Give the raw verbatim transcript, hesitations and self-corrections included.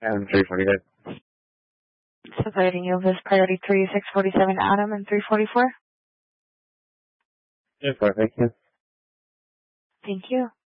And three forty-eight. Providing you with priority three, six forty-seven Adam and three forty-four. Yeah, perfect. Yeah. Thank you.